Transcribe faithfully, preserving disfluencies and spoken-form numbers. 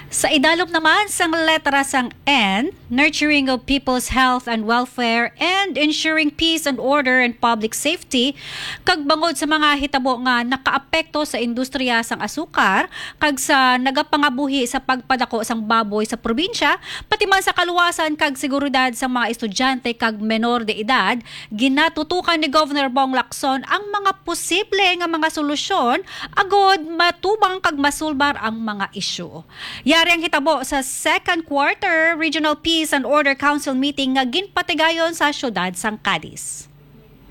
Sa idalom naman sang letra sang N, nurturing of people's health and welfare and ensuring peace and order and public safety, kag bangod sa mga hitabo nga nakaapekto sa industriya sang asukar, kag sa nagapangabuhi sa pagpadako sang baboy sa probinsya, pati man sa kaluwasan kag seguridad sa mga estudyante kag menor de edad, ginatutukan ni Governor Bong Lacson ang mga posible nga mga solusyon agod matubang kag masulbar ang mga isyu. Yari ang hitabo sa second quarter Regional Peace and Order Council meeting nga ginpatigayon sa syudad sang Cadiz.